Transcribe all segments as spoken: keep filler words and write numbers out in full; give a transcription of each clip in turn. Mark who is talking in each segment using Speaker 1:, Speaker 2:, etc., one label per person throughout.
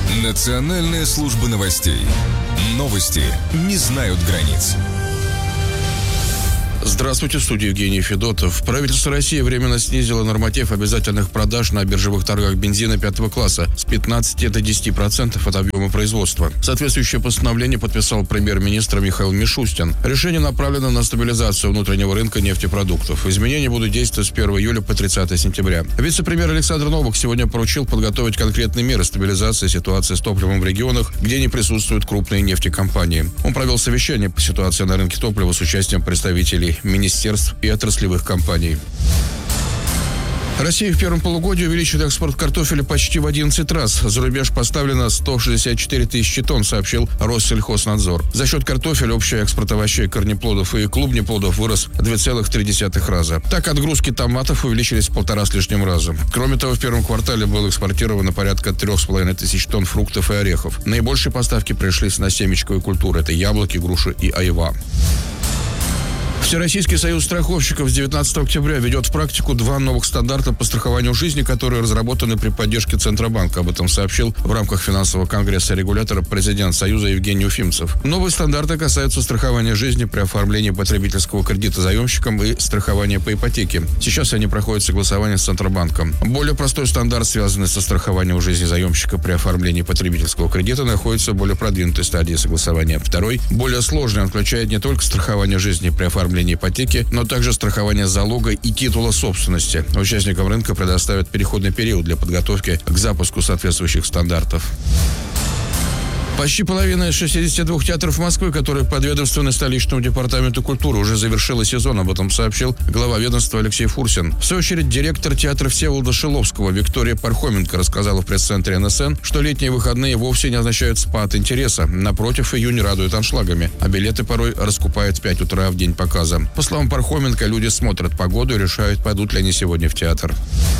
Speaker 1: Национальная служба новостей. Новости не знают границ.
Speaker 2: Здравствуйте, в студии Евгений Федотов. Правительство России временно снизило норматив обязательных продаж на биржевых торгах бензина пятого класса с пятнадцати до десяти процентов от объема производства. Соответствующее постановление подписал премьер-министр Михаил Мишустин. Решение направлено на стабилизацию внутреннего рынка нефтепродуктов. Изменения будут действовать с первого июля по тридцатое сентября. Вице-премьер Александр Новак сегодня поручил подготовить конкретные меры стабилизации ситуации с топливом в регионах, где не присутствуют крупные нефтекомпании. Он провел совещание по ситуации на рынке топлива с участием представителей министерств и отраслевых компаний. Россия в первом полугодии увеличит экспорт картофеля почти в одиннадцать раз. За рубеж поставлено сто шестьдесят четыре тысячи тонн, сообщил Россельхознадзор. За счет картофеля общий экспорт овощей, корнеплодов и клубнеплодов вырос в два целых три десятых раза. Так, отгрузки томатов увеличились в полтора с лишним раза. Кроме того, в первом квартале было экспортировано порядка трех с половиной тысяч тонн фруктов и орехов. Наибольшие поставки пришлись на семечковые культуры. Это яблоки, груши и айва. Всероссийский союз страховщиков с девятнадцатого октября ведет в практику два новых стандарта по страхованию жизни, которые разработаны при поддержке Центробанка. Об этом сообщил в рамках финансового конгресса регулятора президент Союза Евгений Уфимцев. Новые стандарты касаются страхования жизни при оформлении потребительского кредита заемщиком и страхования по ипотеке. Сейчас они проходят согласование с Центробанком. Более простой стандарт, связанный со страхованием жизни заемщика при оформлении потребительского кредита, находится в более продвинутой стадии согласования. Второй, более сложный, он включает не только страхование жизни при оформлении ипотеки, но также страхование залога и титула собственности. Участникам рынка предоставят переходный период для подготовки к запуску соответствующих стандартов. Почти половина из шестидесяти двух театров Москвы, которые подведомственны столичному департаменту культуры, уже завершила сезон. Об этом сообщил глава ведомства Алексей Фурсин. В свою очередь, директор театра Всеволода Шиловского Виктория Пархоменко рассказала в пресс-центре эн эс эн, что летние выходные вовсе не означают спад интереса. Напротив, июнь радует аншлагами, а билеты порой раскупают в пять утра в день показа. По словам Пархоменко, люди смотрят погоду и решают, пойдут ли они сегодня в театр.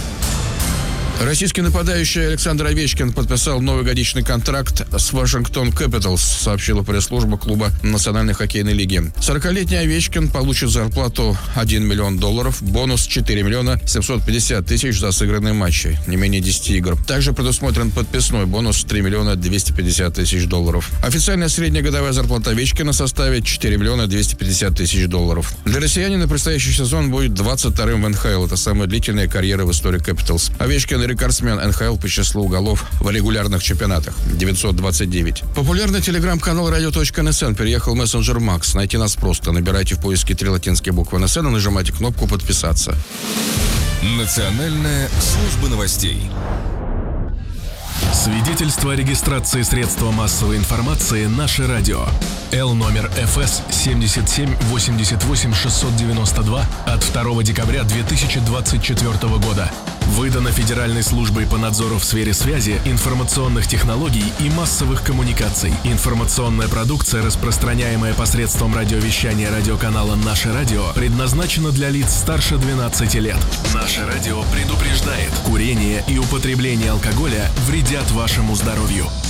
Speaker 2: Российский нападающий Александр Овечкин подписал новый годичный контракт с Вашингтон Кэпиталс, сообщила пресс-служба клуба Национальной хоккейной лиги. сорокалетний Овечкин получит зарплату один миллион долларов, бонус четыре миллиона семьсот пятьдесят тысяч за сыгранные матчи, не менее десяти игр. Также предусмотрен подписной бонус три миллиона двести пятьдесят тысяч долларов. Официальная средняя годовая зарплата Овечкина составит четыре миллиона двести пятьдесят тысяч долларов. Для россиянина предстоящий сезон будет двадцать вторым в эн ха эл. Это самая длительная карьера в истории Кэпиталс. Овечкин рекордсмен эн ха эл по числу голов в регулярных чемпионатах – девятьсот двадцать девять. Популярный телеграм-канал радио точка эн эс эн переехал в мессенджер Макс. Найти нас просто. Набирайте в поиске три латинские буквы эн эс эн и нажимайте кнопку «Подписаться».
Speaker 1: Национальная служба новостей.
Speaker 3: Свидетельство о регистрации средства массовой информации «Наше радио». Л номер эф эс семьдесят семь восемьдесят восемь шестьсот девяносто два от второго декабря две тысячи двадцать четвёртого года. Выдано Федеральной службой по надзору в сфере связи, информационных технологий и массовых коммуникаций. Информационная продукция, распространяемая посредством радиовещания радиоканала «Наше радио», предназначена для лиц старше двенадцати лет. «Наше радио» предупреждает: курение и употребление алкоголя вредят вашему здоровью.